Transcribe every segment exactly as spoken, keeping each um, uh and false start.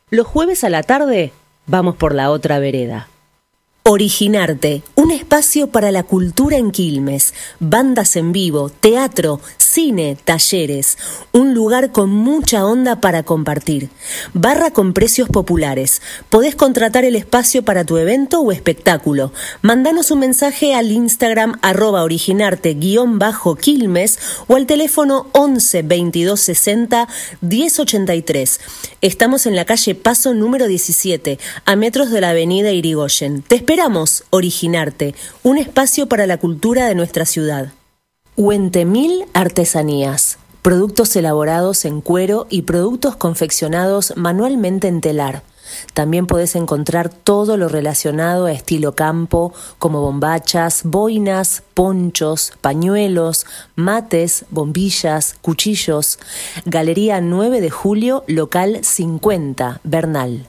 Los jueves a la tarde vamos por la otra vereda. Originarte, un espacio para la cultura en Quilmes, bandas en vivo, teatro, cine, talleres, un lugar con mucha onda para compartir. Barra con precios populares. Podés contratar el espacio para tu evento o espectáculo. Mandanos un mensaje al Instagram arroba originarte guión bajo Quilmes o al teléfono once veintidós sesenta diez ochenta y tres. Estamos en la calle Paso número diecisiete, a metros de la avenida Irigoyen. Te esperamos, Originarte, un espacio para la cultura de nuestra ciudad. Huentemil Artesanías, productos elaborados en cuero y productos confeccionados manualmente en telar. También podés encontrar todo lo relacionado a estilo campo, como bombachas, boinas, ponchos, pañuelos, mates, bombillas, cuchillos. Galería nueve de julio, local cincuenta, Bernal.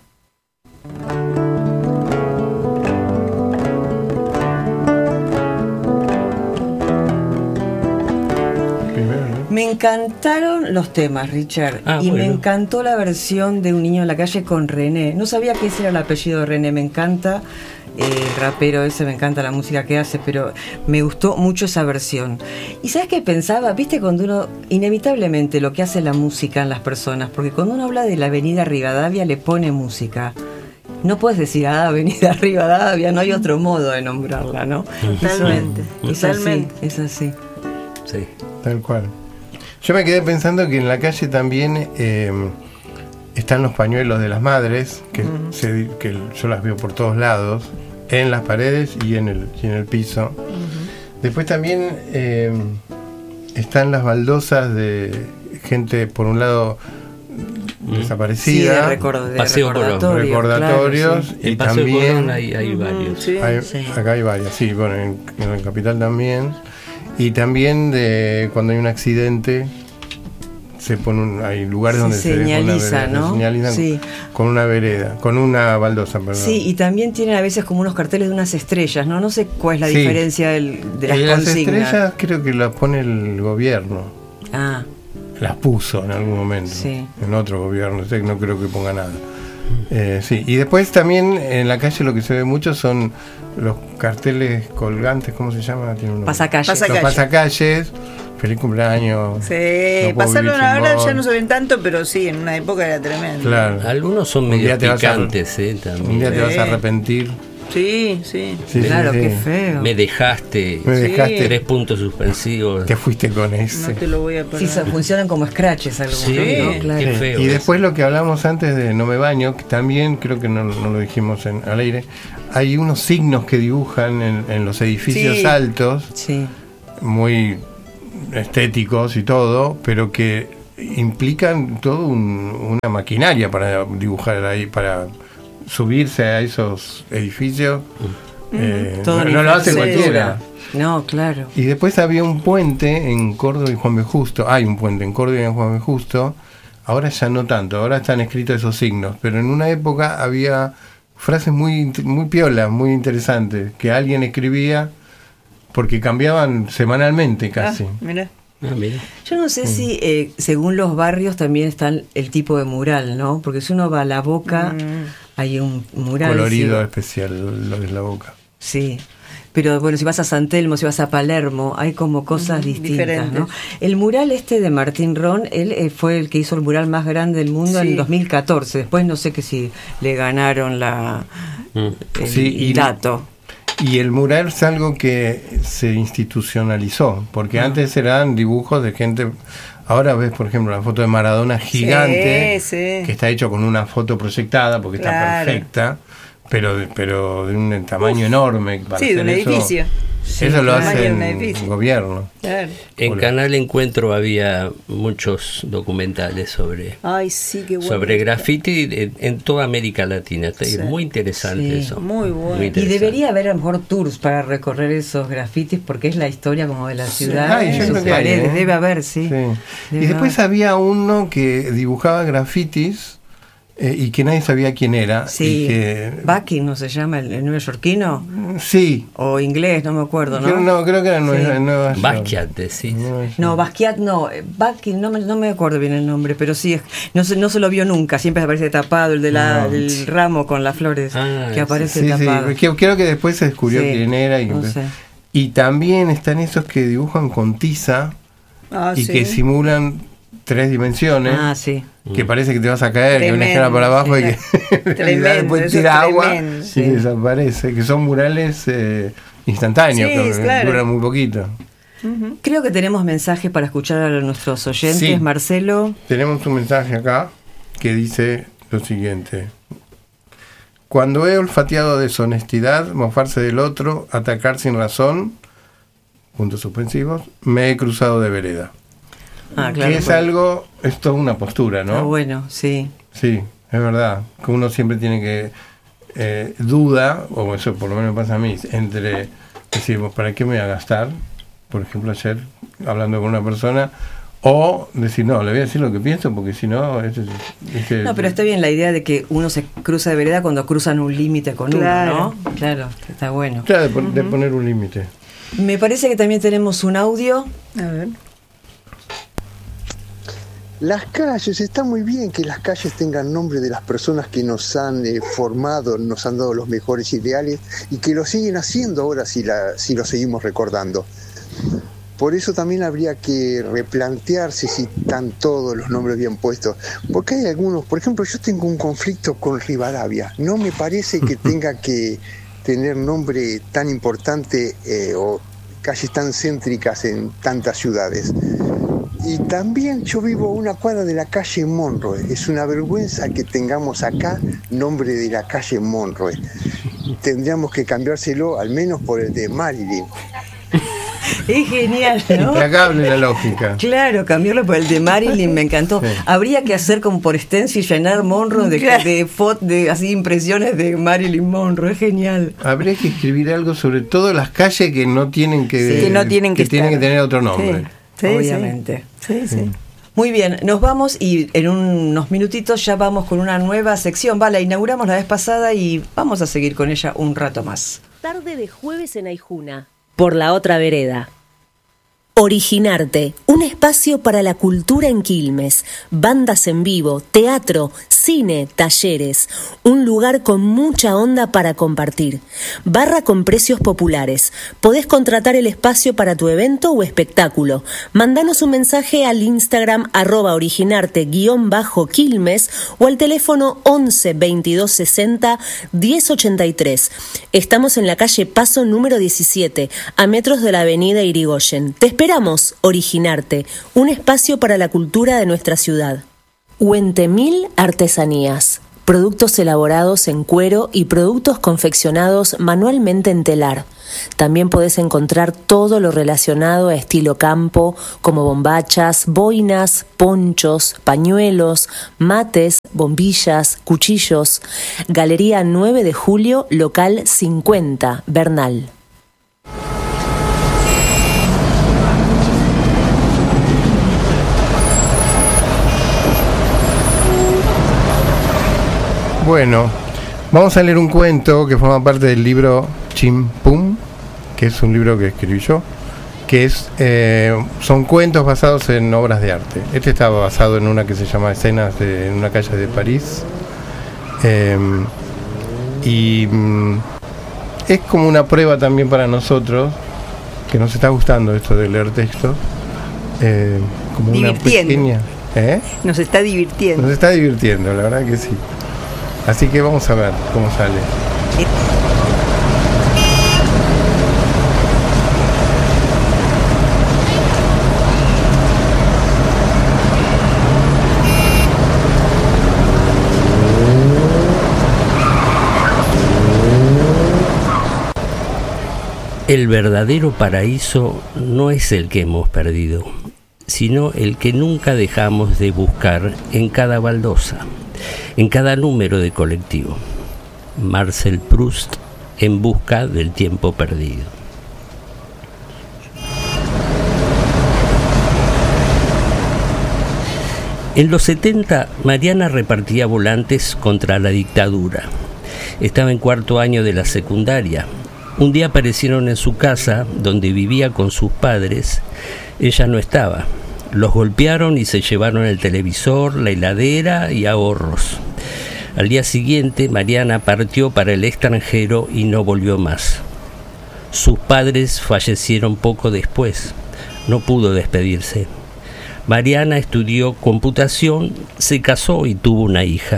Me encantaron los temas, Richard, ah, y bueno. me encantó la versión de Un niño en la calle con René. No sabía que ese era el apellido de René, me encanta eh, el rapero ese, me encanta la música que hace, pero me gustó mucho esa versión. ¿Y sabes qué pensaba? Viste, cuando uno, inevitablemente lo que hace la música en las personas, porque cuando uno habla de la avenida Rivadavia le pone música. No puedes decir, ah, avenida Rivadavia, no hay otro modo de nombrarla, ¿no? Totalmente, Eso, es totalmente. así, es así. Sí. Tal cual. Yo me quedé pensando que en la calle también eh, están los pañuelos de las madres, que, uh-huh. se, que yo las veo por todos lados, en las paredes y en el, y en el piso. Uh-huh. Después también eh, están las baldosas de gente, por un lado, uh-huh. desaparecida. Sí, de, record- de Paseo recordatorio, recordatorios. Claro, sí. Y en Paseo también Colón hay, hay uh-huh. varios. Sí, hay, sí. Acá hay varias, sí, bueno, en, en el Capital también. Y también de cuando hay un accidente se pone un, hay lugares se donde señaliza, se deja una vereda, ¿no? se señalizan sí. con una vereda, con una baldosa, perdón. Sí, y también tienen a veces como unos carteles de unas estrellas, ¿no? No sé cuál es la sí. diferencia del, de las y consignas. Las estrellas creo que las pone el gobierno. Ah. Las puso en algún momento. Sí. En otro gobierno, no creo que ponga nada. Eh, sí, y después también en la calle lo que se ve mucho son los carteles colgantes, ¿cómo se llama? Tiene un pasacalles. Los pasacalles, feliz cumpleaños. Sí, no pasaron ahora, vos. ya no se ven tanto, pero sí, en una época era tremendo. Claro. Algunos son medio picantes, a, eh, también. Un día te sí. vas a arrepentir. Sí, sí. sí claro, sí, qué sí. feo. Me dejaste. Me dejaste. Tres puntos suspensivos. Te fuiste con ese. No te lo voy a Sí, perdonar. funcionan como scratches algunos, Sí, ¿no? Claro. qué feo. Y eso. después lo que hablamos antes de No me baño, que también creo que no, no lo dijimos en, al aire, hay unos signos que dibujan en, en los edificios sí. altos, Sí. muy estéticos y todo, pero que implican toda un, una maquinaria para dibujar ahí, para subirse a esos edificios. Uh-huh. Eh, Todo no, no lo hace sí. cualquiera. No, claro. Y después había un puente en Córdoba y Juan B. Justo. Hay un puente en Córdoba y en Juan B. Justo. Ahora ya no tanto. Ahora están escritos esos signos. Pero en una época había frases muy, muy piolas, muy interesantes, que alguien escribía porque cambiaban semanalmente casi. Ah, mirá. Ah, mira. Yo no sé Sí. si eh, según los barrios también está el tipo de mural, ¿no? Porque si uno va a La Boca, Mm. hay un mural. Colorido sí. especial, lo que es La Boca. Sí. Pero bueno, si vas a San Telmo, si vas a Palermo, hay como cosas Mm, distintas, diferentes. ¿no? El mural este de Martín Ron, él eh, fue el que hizo el mural más grande del mundo Sí. en dos mil catorce. Después no sé que si le ganaron la Mm. el Sí, y- dato. Y el mural es algo que se institucionalizó, porque Ah. antes eran dibujos de gente. Ahora ves, por ejemplo, la foto de Maradona gigante, Sí, sí. que está hecho con una foto proyectada porque está Claro. perfecta, pero de, pero de un tamaño enorme. Para Sí, de un hacer eso, edificio. Sí, eso lo tamaño hace de un el edificio. gobierno. Claro. En Hola. Canal Encuentro había muchos documentales sobre Ay, sí, qué bueno. sobre graffiti en, en toda América Latina. Está Sí. muy interesante Sí. eso. Muy bueno. Y interesante. debería haber a lo mejor tours para recorrer esos grafitis porque es la historia como de la ciudad, Ay, en yo sus creo que hay, paredes. ¿eh? Debe haber, sí. Sí. Debe Y después haber. había uno que dibujaba grafitis eh, y que nadie sabía quién era. Sí, y que, Bucky, ¿no se llama el, el neoyorquino? Sí. O inglés, no me acuerdo, ¿no? Creo, no, creo que era Nueva, Sí. Nueva York. Basquiat, decís. Nueva York. No, Basquiat no, eh, Bucky, no me, no me acuerdo bien el nombre, pero sí, no se, no se lo vio nunca, siempre aparece tapado, el de la, No. el ramo con las flores, Ah, que aparece Sí, sí, tapado. que- creo que después se descubrió Sí, quién era. Y, no sé. y también están esos que dibujan con tiza Ah, y sí. que simulan tres dimensiones. Ah, sí. Que parece que te vas a caer, que una Tremendo, escala para abajo y sí. que y Tremendo, después eso es tira agua tremendo, y sí. desaparece. Que son murales eh, instantáneos, Sí, que claro. duran muy poquito. Creo que tenemos mensajes para escuchar a nuestros oyentes, Sí. Marcelo. Tenemos un mensaje acá que dice lo siguiente. Cuando he olfateado deshonestidad, mofarse del otro, atacar sin razón, puntos suspensivos, me he cruzado de vereda. Ah, claro. que es algo, es toda una postura, ¿no? Ah, bueno, sí. Sí, es verdad, que uno siempre tiene que eh, duda, o eso por lo menos me pasa a mí, entre decimos, ¿para qué me voy a gastar? Por ejemplo, ayer hablando con una persona, o decir, no, le voy a decir lo que pienso, porque si no... Es, es, es que- No, pero está bien la idea de que uno se cruza de vereda cuando cruzan un límite con Claro. uno, ¿no? Claro, está bueno. Claro, de, pon- de poner un límite. Me parece que también tenemos un audio. A ver. Las calles, está muy bien que las calles tengan nombre de las personas que nos han eh, formado, nos han dado los mejores ideales y que lo siguen haciendo ahora si, la, si lo seguimos recordando. Por eso también habría que replantearse si están todos los nombres bien puestos. Porque hay algunos, por ejemplo, yo tengo un conflicto con Rivadavia. No me parece que tenga que tener nombre tan importante eh, o calles tan céntricas en tantas ciudades. Y también yo vivo a una cuadra de la calle Monroe. Es una vergüenza que tengamos acá nombre de la calle Monroe. Tendríamos que cambiárselo al menos por el de Marilyn. Es genial, ¿no? Implacable la lógica. Claro, cambiarlo por el de Marilyn me encantó. Sí. Habría que hacer como por stencil, llenar Monroe de, Claro. de, fot- de así impresiones de Marilyn Monroe. Es genial. Habría que escribir algo sobre todo las calles que no tienen que, Sí, que no tienen que tienen que estar. tener otro nombre. Sí, Obviamente. Sí, sí. Muy bien, nos vamos y en unos minutitos ya vamos con una nueva sección. Va, la inauguramos la vez pasada y vamos a seguir con ella un rato más. Tarde de jueves en Aijuna. Por la otra vereda. Originarte, un espacio para la cultura en Quilmes, bandas en vivo, teatro, cine, talleres, un lugar con mucha onda para compartir. Barra con precios populares. Podés contratar el espacio para tu evento o espectáculo. Mandanos un mensaje al Instagram arroba originarte guión bajo Quilmes o al teléfono once veintidós sesenta diez ochenta y tres. Estamos en la calle Paso número diecisiete, a metros de la avenida Irigoyen. Te esperamos, Originarte, un espacio para la cultura de nuestra ciudad. Huentemil Artesanías. Productos elaborados en cuero y productos confeccionados manualmente en telar. También podés encontrar todo lo relacionado a estilo campo, como bombachas, boinas, ponchos, pañuelos, mates, bombillas, cuchillos. Galería nueve de julio, local cincuenta, Bernal. Bueno, vamos a leer un cuento que forma parte del libro Chim Pum, que es un libro que escribí yo, que es eh, son cuentos basados en obras de arte. Este estaba basado en una que se llama Escenas de, en una calle de París. Eh, y mm, es como una prueba también para nosotros, que nos está gustando esto de leer textos. Eh, como una Divirtiendo. pequeña... ¿eh? Nos está divirtiendo. Nos está divirtiendo, la verdad que sí. Así que vamos a ver cómo sale. El verdadero paraíso no es el que hemos perdido, sino el que nunca dejamos de buscar en cada baldosa, en cada número de colectivo. Marcel Proust, En busca del tiempo perdido. En los setenta, Mariana repartía volantes contra la dictadura. Estaba en cuarto año de la secundaria. Un día aparecieron en su casa, donde vivía con sus padres. Ella no estaba. Los golpearon y se llevaron el televisor, la heladera y ahorros. Al día siguiente, Mariana partió para el extranjero y no volvió más. Sus padres fallecieron poco después. No pudo despedirse. Mariana estudió computación, se casó y tuvo una hija.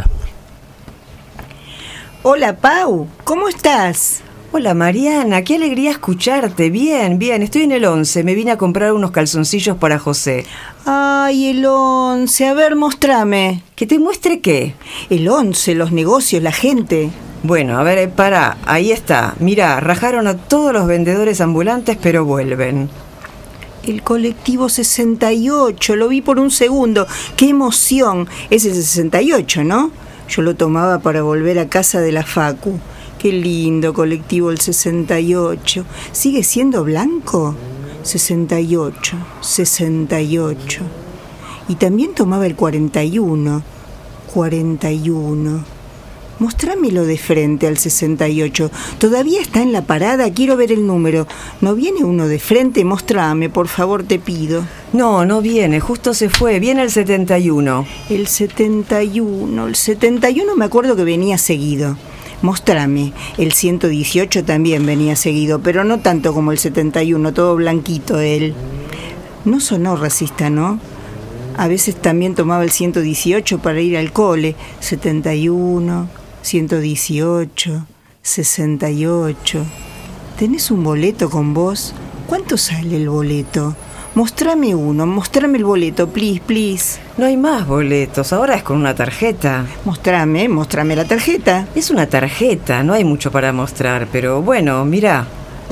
Hola, Pau, ¿cómo estás? Hola Mariana, qué alegría escucharte. Bien, bien, estoy en el once, me vine a comprar unos calzoncillos para José. Ay, el once, a ver, mostrame. ¿Que te muestre qué? El once, los negocios, la gente. Bueno, a ver, pará, ahí está. Mirá, rajaron a todos los vendedores ambulantes, pero vuelven. El colectivo sesenta y ocho, lo vi por un segundo. ¡Qué emoción! Es el sesenta y ocho, ¿no? Yo lo tomaba para volver a casa de la Facu. Qué lindo colectivo el sesenta y ocho. ¿Sigue siendo blanco? sesenta y ocho, sesenta y ocho. Y también tomaba el cuarenta y uno. cuarenta y uno. Mostrámelo de frente al sesenta y ocho. ¿Todavía está en la parada? Quiero ver el número. ¿No viene uno de frente? Mostrame, por favor, te pido. No, no viene, justo se fue. Viene el setenta y uno. El setenta y uno. El setenta y uno me acuerdo que venía seguido. Mostrame. El ciento dieciocho también venía seguido, pero no tanto como el setenta y uno, todo blanquito él. No sonó racista, ¿no? A veces también tomaba el ciento dieciocho para ir al cole. setenta y uno, ciento dieciocho, sesenta y ocho. ¿Tenés un boleto con vos? ¿Cuánto sale el boleto? Mostrame uno, mostrame el boleto, please, please. No hay más boletos, ahora es con una tarjeta. Mostrame, mostrame la tarjeta. Es una tarjeta, no hay mucho para mostrar, pero bueno, mirá.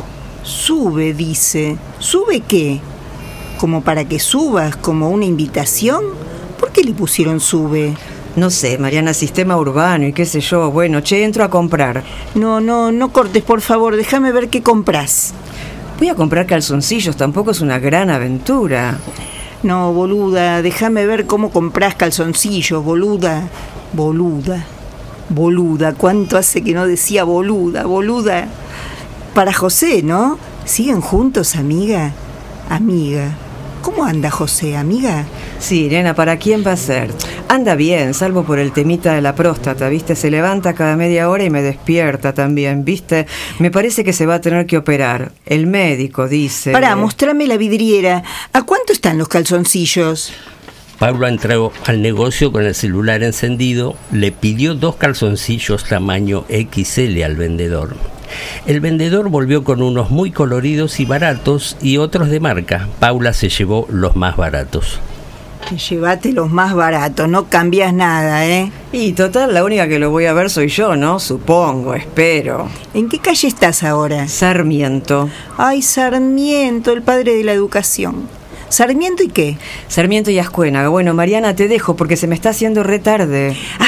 Sube, dice. ¿Sube qué? ¿Como para que subas, como una invitación? ¿Por qué le pusieron sube? No sé, Mariana, sistema urbano y qué sé yo. Bueno, che, entro a comprar. No, no, no cortes, por favor, déjame ver qué compras. Voy a comprar calzoncillos, tampoco es una gran aventura. No, boluda, déjame ver cómo compras calzoncillos, boluda. Boluda, boluda, ¿cuánto hace que no decía boluda, boluda? Para José, ¿no? ¿Siguen juntos, amiga? Amiga. ¿Cómo anda José, amiga? Sí, nena, ¿para quién va a ser? Anda bien, salvo por el temita de la próstata, ¿viste? Se levanta cada media hora y me despierta también, ¿viste? Me parece que se va a tener que operar. El médico dice... Pará, mostrame la vidriera. ¿A cuánto están los calzoncillos? Pablo entró al negocio con el celular encendido, le pidió dos calzoncillos tamaño equis ele al vendedor. El vendedor volvió con unos muy coloridos y baratos y otros de marca. Paula se llevó los más baratos. Llévate los más baratos, no cambias nada, ¿eh? Y total, la única que lo voy a ver soy yo, ¿no? Supongo, espero. ¿En qué calle estás ahora? Sarmiento. Ay, Sarmiento, el padre de la educación. ¿Sarmiento y qué? Sarmiento y Ascuénaga. Bueno, Mariana, te dejo porque se me está haciendo re tarde.